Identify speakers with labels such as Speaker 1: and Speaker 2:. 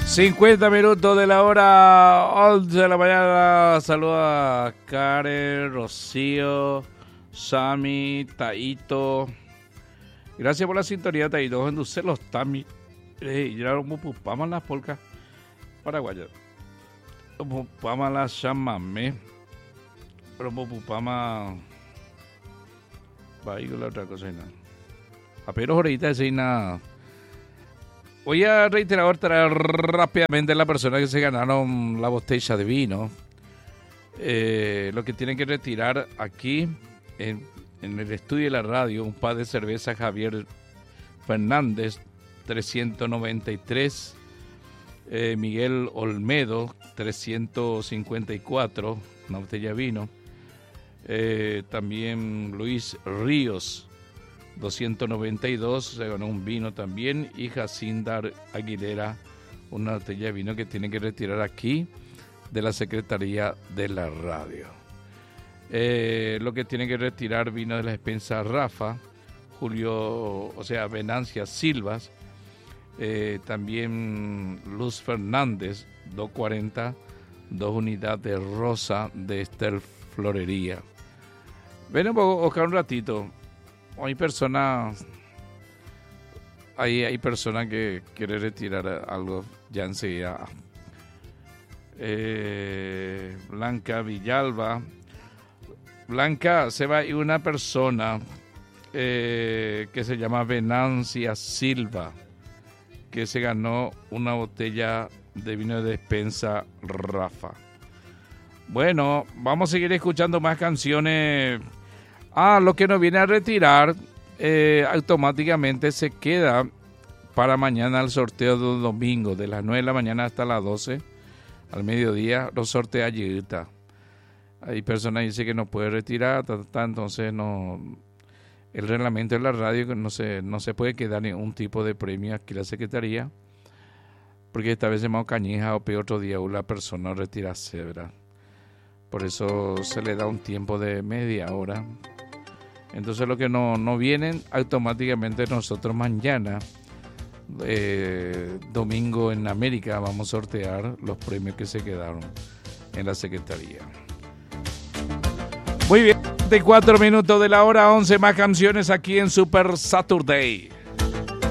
Speaker 1: 50 minutos de la hora 11 de la mañana. Saluda a Karen, Rocío, Sami, Taito. Gracias por la sintonía, Taito. Entonces los Tami. Ya lo pupamos las polcas paraguayas. Pupamos las chamamé. Pero pupamos. Va a ir con la otra cosa. Pero ahorita es nada. Voy a reiterar rápidamente la persona que se ganaron la botella de vino. Lo que tienen que retirar aquí en el estudio de la radio, un par de cerveza Javier Fernández, 393. Miguel Olmedo, 354, una botella de vino. También Luis Ríos, 292, se ganó un vino también. Y Jacinda Aguilera, una botella de vino que tienen que retirar aquí de la Secretaría de la Radio. Lo que tienen que retirar vino de la despensa Rafa, Venancia Silvas, también Luz Fernández, 240, 2 unidades de rosa de Estel Florería. Ven un poco, Oscar, un ratito. Hay personas que quieren retirar algo ya enseguida. Blanca Villalba. Blanca, se va y una persona que se llama Venancia Silva, que se ganó una botella de vino de despensa Rafa. Bueno, vamos a seguir escuchando más canciones. Lo que nos viene a retirar automáticamente se queda para mañana el sorteo del domingo, de las 9 de la mañana hasta las 12, al mediodía, los sortea Yiguita. Hay personas que dicen que no puede retirar, entonces no, el reglamento de la radio no se puede quedar ningún tipo de premio aquí en la Secretaría, porque esta vez hemos cañeja o peor otro día la persona retira cebra. Por eso se le da un tiempo de media hora. Entonces lo que no vienen, automáticamente nosotros mañana, domingo en América, vamos a sortear los premios que se quedaron en la Secretaría. Muy bien, 24 minutos de la hora 11, más canciones aquí en Super Saturday.